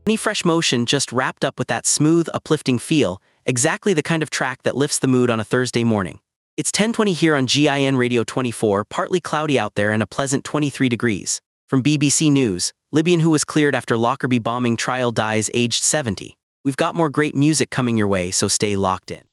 Any Fresh Motion just wrapped up with that smooth, uplifting feel, exactly the kind of track that lifts the mood on a Thursday morning. It's 10:20 here on GIN Radio 24, partly cloudy out there and a pleasant 23 degrees. From BBC News, Libyan who was cleared after Lockerbie bombing trial dies aged 70. We've got more great music coming your way, so stay locked in.